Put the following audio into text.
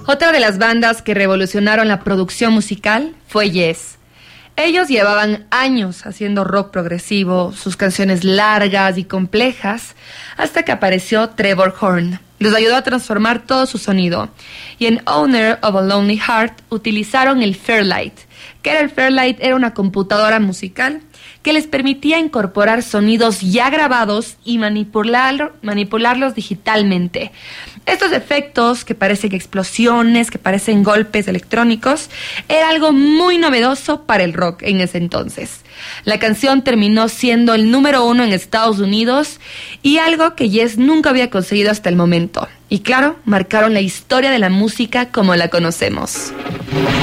Otra de las bandas que revolucionaron la producción musical fue Yes. Ellos llevaban años haciendo rock progresivo, sus canciones largas y complejas, hasta que apareció Trevor Horn. Los ayudó a transformar todo su sonido. Y en Owner of a Lonely Heart utilizaron el Fairlight. ¿Qué era el Fairlight? Era una computadora musical que les permitía incorporar sonidos ya grabados y manipularlos digitalmente. Estos efectos, que parecen explosiones, que parecen golpes electrónicos, era algo muy novedoso para el rock en ese entonces. La canción terminó siendo el número 1 en Estados Unidos y algo que Yes nunca había conseguido hasta el momento. Y claro, marcaron la historia de la música como la conocemos.